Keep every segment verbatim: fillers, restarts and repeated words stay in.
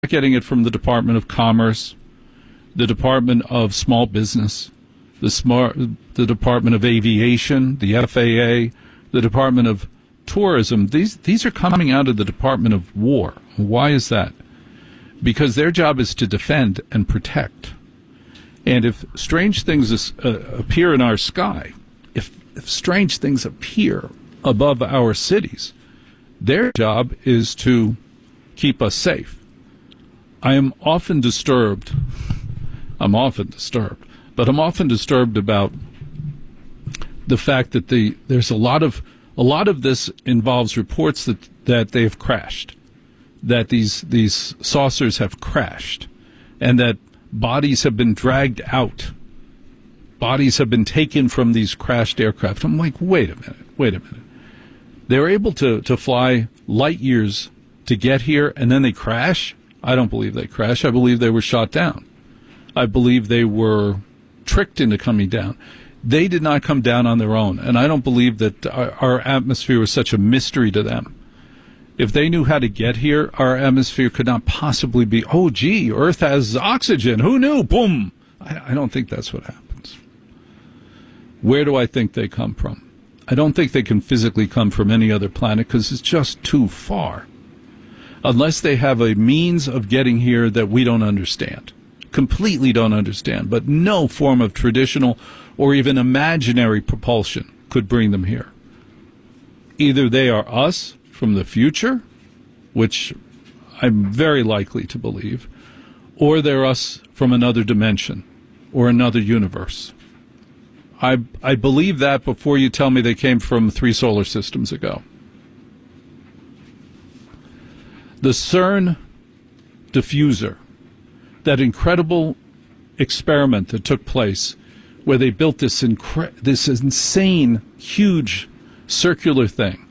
getting it from the Department of Commerce, the Department of Small Business, the smart, the Department of Aviation, the F A A, the Department of Tourism. These these are coming out of the Department of War. Why is that? Because their job is to defend and protect. And if strange things is, uh, appear in our sky, if, if strange things appear above our cities, their job is to keep us safe. I am often disturbed, I'm often disturbed, but I'm often disturbed about the fact that the there's a lot of a lot of this involves reports that, that they've crashed, that these these saucers have crashed, and that bodies have been dragged out. Bodies have been taken from these crashed aircraft. I'm like, wait a minute, wait a minute. They're able to, to fly light years to get here, and then they crash? I don't believe they crashed. I believe they were shot down. I believe they were tricked into coming down. They did not come down on their own, and I don't believe that our, our atmosphere was such a mystery to them. If they knew how to get here, our atmosphere could not possibly be, oh, gee, Earth has oxygen. Who knew? Boom. I, I don't think that's what happens. Where do I think they come from? I don't think they can physically come from any other planet because it's just too far. Unless they have a means of getting here that we don't understand, completely don't understand, but no form of traditional or even imaginary propulsion could bring them here. Either they are us from the future, which I'm very likely to believe, or they're us from another dimension or another universe. I, I believe that before you tell me they came from three solar systems ago. The CERN diffuser, that incredible experiment that took place where they built this incre- this insane, huge circular thing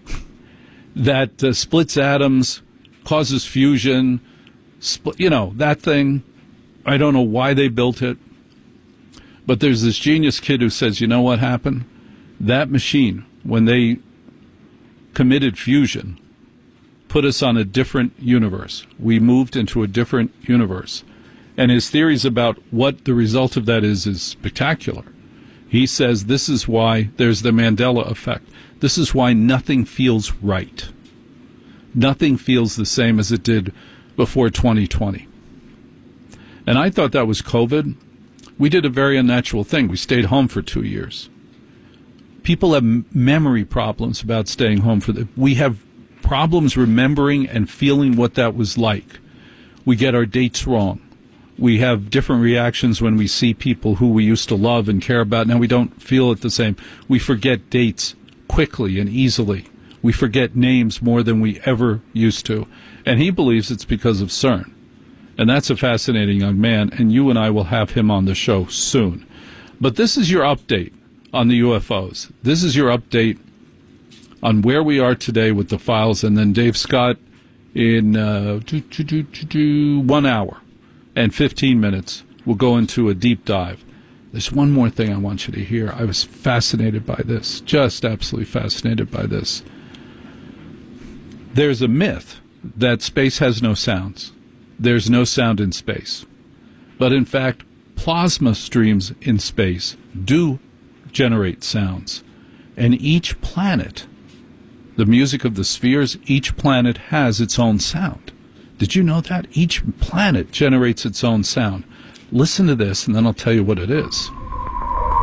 that uh, splits atoms, causes fusion, spl- you know, that thing. I don't know why they built it, but there's this genius kid who says, you know what happened? That machine, when they committed fusion, put us on a different universe. We moved into a different universe. And his theories about what the result of that is is spectacular. He says this is why there's the Mandela effect. This is why nothing feels right. Nothing feels the same as it did before twenty twenty. And I thought that was COVID. We did a very unnatural thing. We stayed home for two years. People have memory problems about staying home for the. We have problems remembering and feeling what that was like. We get our dates wrong. We have different reactions when we see people who we used to love and care about. Now we don't feel it the same. We forget dates quickly and easily. We forget names more than we ever used to. And he believes it's because of CERN. And that's a fascinating young man, and you and I will have him on the show soon. But this is your update on the U F Os. This is your update on where we are today with the files, and then Dave Scott in uh, two, two, two, two, two, one hour and fifteen minutes will go into a deep dive. There's one more thing I want you to hear. I was fascinated by this, just absolutely fascinated by this. There's a myth that space has no sounds. There's no sound in space. But in fact, plasma streams in space do generate sounds. And each planet, the music of the spheres, each planet has its own sound. Did you know that? Each planet generates its own sound. Listen to this, and then I'll tell you what it is.